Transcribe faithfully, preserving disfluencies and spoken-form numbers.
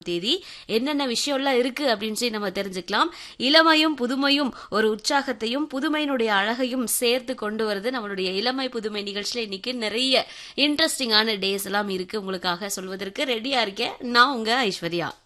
தேதி என்னென்ன விஷயம்லாம் இருக்கு அப்படின்னு சொல்லி நம்ம தெரிஞ்சுக்கலாம். இளமையும் புதுமையும் ஒரு உற்சாகத்தையும் புதுமையினுடைய அழகையும் சேர்த்து கொண்டு வருது நம்மளுடைய இளமை புதுமை நிகழ்ச்சியில. இன்னைக்கு நிறைய இன்ட்ரெஸ்டிங்கான டேஸ் எல்லாம் இருக்கு உங்களுக்காக சொல்வதற்கு ரெடியா இருக்கேன். நான் உங்க ஐஸ்வர்யா.